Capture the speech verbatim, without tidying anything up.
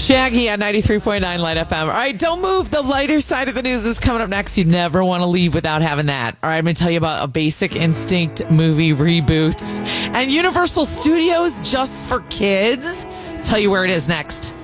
Shaggy on ninety-three point nine Light F M. All right, don't move. The lighter side of the news is coming up next. You never want to leave without having that. All right, I'm going to tell you about a Basic Instinct movie reboot and Universal Studios just for kids. Tell you where it is next.